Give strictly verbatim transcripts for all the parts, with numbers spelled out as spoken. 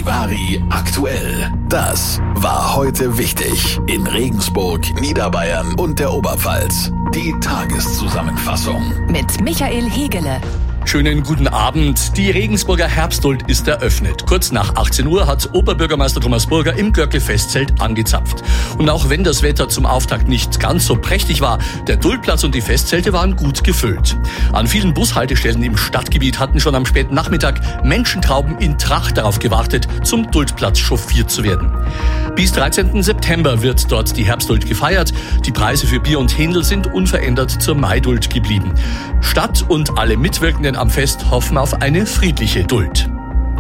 Charivari aktuell. Das war heute wichtig in Regensburg, Niederbayern und der Oberpfalz. Die Tageszusammenfassung mit Michael Hegele. Schönen guten Abend. Die Regensburger Herbsttult ist eröffnet. Kurz nach achtzehn Uhr hat Oberbürgermeister Thomas Burger im Görkel-Festzelt angezapft. Und auch wenn das Wetter zum Auftakt nicht ganz so prächtig war, der Tultplatz und die Festzelte waren gut gefüllt. An vielen Bushaltestellen im Stadtgebiet hatten schon am späten Nachmittag Menschentrauben in Tracht darauf gewartet, zum Tultplatz chauffiert zu werden. Bis dreizehnten September wird dort die Herbsttult gefeiert. Die Preise für Bier und Händel sind unverändert zur Maidult geblieben. Stadt und alle Mitwirkenden am Fest hoffen auf eine friedliche Duld.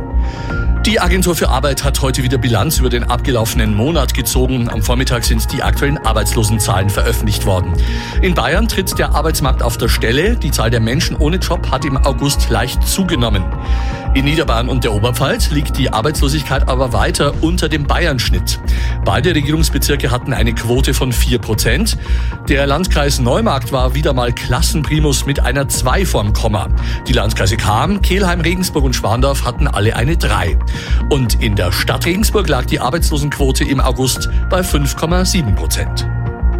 Die Agentur für Arbeit hat heute wieder Bilanz über den abgelaufenen Monat gezogen. Am Vormittag sind die aktuellen Arbeitslosenzahlen veröffentlicht worden. In Bayern tritt der Arbeitsmarkt auf der Stelle. Die Zahl der Menschen ohne Job hat im August leicht zugenommen. In Niederbayern und der Oberpfalz liegt die Arbeitslosigkeit aber weiter unter dem Bayernschnitt. Beide Regierungsbezirke hatten eine Quote von vier Prozent. Der Landkreis Neumarkt war wieder mal Klassenprimus mit einer zwei vorm Komma. Die Landkreise Cham, Kelheim, Regensburg und Schwandorf hatten alle eine drei. Und in der Stadt Regensburg lag die Arbeitslosenquote im August bei fünf Komma sieben Prozent.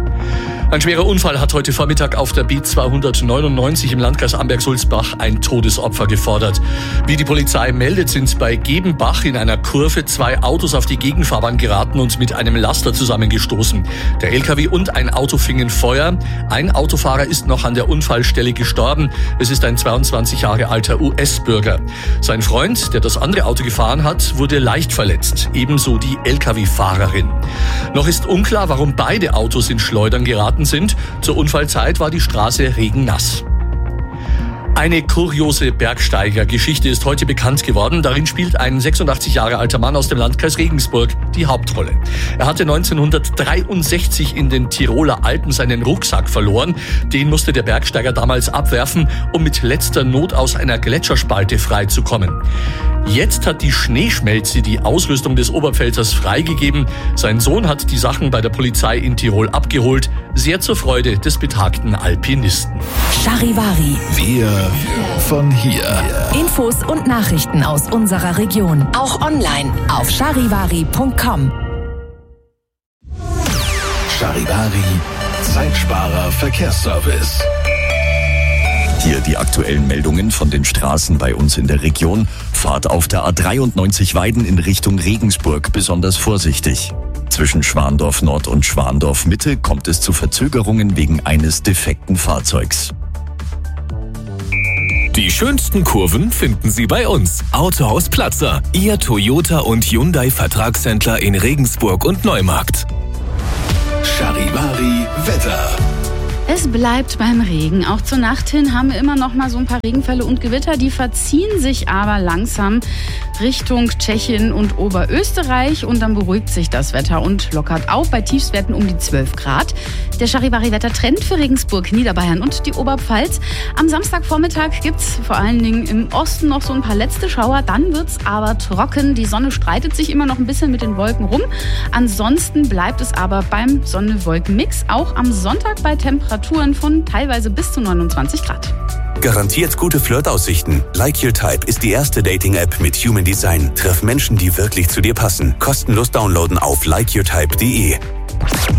Ein schwerer Unfall hat heute Vormittag auf der B zweihundertneunundneunzig im Landkreis Amberg-Sulzbach ein Todesopfer gefordert. Wie die Polizei meldet, sind bei Gebenbach in einer Kurve zwei Autos auf die Gegenfahrbahn geraten und mit einem Laster zusammengestoßen. Der L K W und ein Auto fingen Feuer. Ein Autofahrer ist noch an der Unfallstelle gestorben. Es ist ein zweiundzwanzig Jahre alter U S-Bürger. Sein Freund, der das andere Auto gefahren hat, wurde leicht verletzt. Ebenso die L K W-Fahrerin. Noch ist unklar, warum beide Autos in Schleudern geraten sind. Zur Unfallzeit war die Straße regennass. Eine kuriose Bergsteiger-Geschichte ist heute bekannt geworden. Darin spielt ein sechsundachtzig Jahre alter Mann aus dem Landkreis Regensburg die Hauptrolle. Er hatte neunzehnhundertdreiundsechzig in den Tiroler Alpen seinen Rucksack verloren. Den musste der Bergsteiger damals abwerfen, um mit letzter Not aus einer Gletscherspalte freizukommen. Jetzt hat die Schneeschmelze die Ausrüstung des Oberpfälzers freigegeben. Sein Sohn hat die Sachen bei der Polizei in Tirol abgeholt. Sehr zur Freude des betagten Alpinisten. Charivari. Wir von hier. Infos und Nachrichten aus unserer Region. Auch online auf charivari punkt com. Charivari, Zeitsparer Verkehrsservice. Hier die aktuellen Meldungen von den Straßen bei uns in der Region. Fahrt auf der A dreiundneunzig Weiden in Richtung Regensburg besonders vorsichtig. Zwischen Schwandorf Nord und Schwandorf Mitte kommt es zu Verzögerungen wegen eines defekten Fahrzeugs. Die schönsten Kurven finden Sie bei uns. Autohaus Platzer, Ihr Toyota und Hyundai Vertragshändler in Regensburg und Neumarkt. Charivari Wetter. Es bleibt beim Regen. Auch zur Nacht hin haben wir immer noch mal so ein paar Regenfälle und Gewitter. Die verziehen sich aber langsam Richtung Tschechien und Oberösterreich. Und dann beruhigt sich das Wetter und lockert auf bei Tiefstwerten um die zwölf Grad. Der Charivari-Wettertrend für Regensburg, Niederbayern und die Oberpfalz. Am Samstagvormittag gibt es vor allen Dingen im Osten noch so ein paar letzte Schauer. Dann wird es aber trocken. Die Sonne streitet sich immer noch ein bisschen mit den Wolken rum. Ansonsten bleibt es aber beim Sonne-Wolken-Mix. Auch am Sonntag bei Temperaturen von teilweise bis zu neunundzwanzig Grad. Garantiert gute Flirtaussichten. Like Your Type ist die erste Dating-App mit Human Design. Triff Menschen, die wirklich zu dir passen. Kostenlos downloaden auf like your type punkt de.